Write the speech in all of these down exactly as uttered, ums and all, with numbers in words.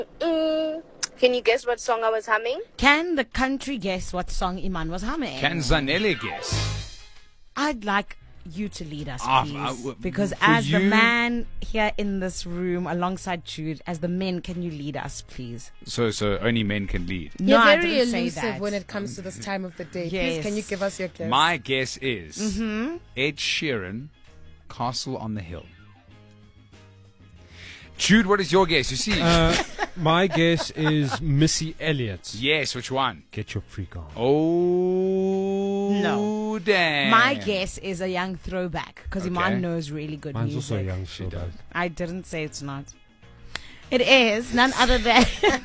Mm, can you guess what song I was humming? Can the country guess what song Iman was humming? Can Zanele guess? I'd like you to lead us, Ah, please. uh, w- because for as the you- man here in this room alongside Jude, as the men, can you lead us, please? So, so only men can lead. No, You're I very didn't say elusive that. when it comes to this time of the day. Yes. Please, can you give us your guess? My guess is Mm-hmm. Ed Sheeran, Castle on the Hill. Jude, what is your guess? You see? Uh, my guess is Missy Elliott. yes, which one? Get your freak on. Oh, No. damn. My guess is a young throwback because Okay. Iman knows really good Mine's music. also a young She throwback. I didn't say it's not. It is none other than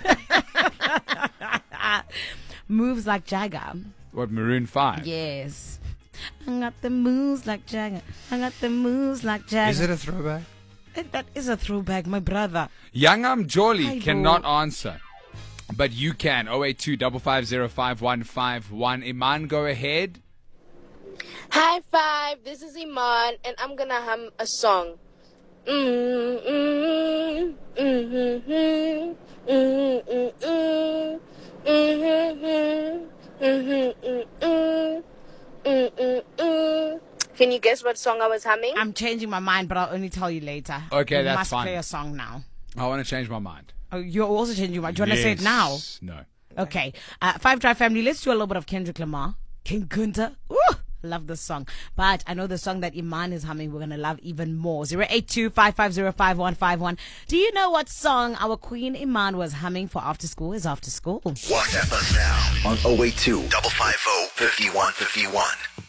Moves Like Jagger. What, Maroon five? Yes. I got the moves like Jagger. I got the moves like Jagger. Is it a throwback? It- That is a throwback, my brother. Youngam Jolly Hi, cannot bro. answer. But you can. oh eight two, five five zero, five one five one. Iman, go ahead. High five, this is Iman, and I'm gonna hum a song. Mm, mm, mm, mm, mm, mm, mm, mm, mm, mm, mm, mm, mm, mm, mm. Can you guess what song I was humming? I'm changing my mind, but I'll only tell you later. Okay, we that's must fine. play a song now. I want to change my mind. Oh, you're also changing your mind. Do you want to say it now? Yes. No. Okay. Uh, Five Drive family, let's do a little bit of Kendrick Lamar. King Kunta. Woo! Love this song. But I know the song that Iman is humming, we're going to love even more. zero eight two, five five zero, five one five one. Do you know what song our queen Iman was humming for after school is after school? WhatsApp us now on oh eight two, five five zero, five one five one.